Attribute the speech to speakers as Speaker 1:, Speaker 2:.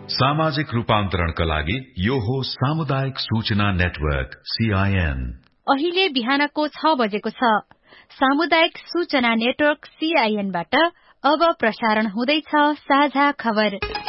Speaker 1: सामाजिक रूपान्तरणका लागि यो हो सामुदायिक सूचना नेटवर्क CIN।
Speaker 2: अहिले बिहानको 6 बजेको छ। सामुदायिक सूचना नेटवर्क CIN बाट अब प्रसारण हुँदैछ साझा खबर।